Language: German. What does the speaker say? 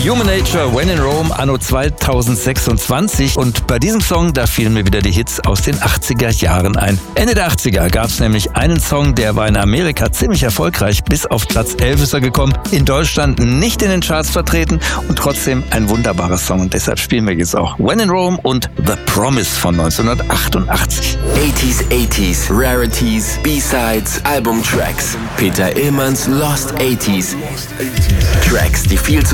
Human Nature, When in Rome, anno 2026. Und bei diesem Song, da fielen mir wieder die Hits aus den 80er Jahren ein. Ende der 80er gab es nämlich einen Song, der war in Amerika ziemlich erfolgreich. Bis auf Platz 11 ist er gekommen. In Deutschland nicht in den Charts vertreten und trotzdem ein wunderbarer Song. Und deshalb spielen wir jetzt auch When in Rome und The Promise von 1988. 80s, Rarities, B-Sides, Albumtracks. Peter Illmanns Lost 80s. Tracks, die viel zu